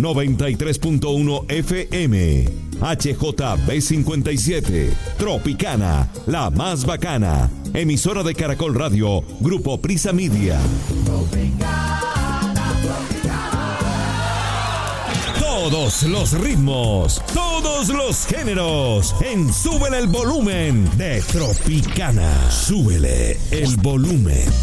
93.1 FM, HJB57, Tropicana, la más bacana, emisora de Caracol Radio, Grupo Prisa Media. Todos los ritmos, todos los géneros, en Súbele el Volumen de Tropicana. Súbele el volumen.